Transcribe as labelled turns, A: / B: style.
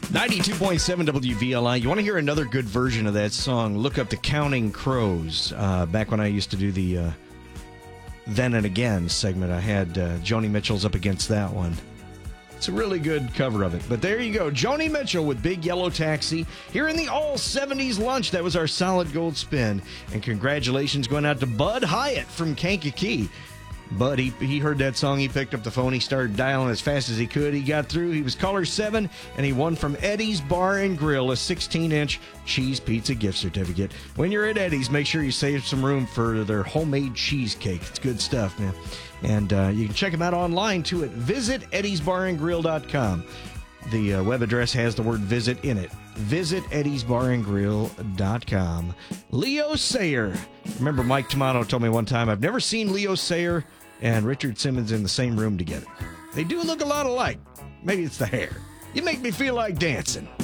A: 92.7 WVLI. You want to hear another good version of that song? Look up the Counting Crows. Back when I used to do the Then and Again segment, I had Joni Mitchell's up against that one. It's a really good cover of it. But there you go. Joni Mitchell with Big Yellow Taxi here in the All 70s Lunch. That was our solid gold spin. And congratulations going out to Bud Hyatt from Kankakee. Bud, he heard that song. He picked up the phone. He started dialing as fast as he could. He got through. He was caller 7, and he won from Eddie's Bar and Grill a 16-inch cheese pizza gift certificate. When you're at Eddie's, make sure you save some room for their homemade cheesecake. It's good stuff, man. And you can check them out online, too, at visiteddysbarandgrill.com. The web address has the word visit in it. Visit eddysbarandgrill.com. Leo Sayer. Remember, Mike Tomato told me one time, I've never seen Leo Sayer and Richard Simmons in the same room together. They do look a lot alike. Maybe it's the hair. You make me feel like dancing.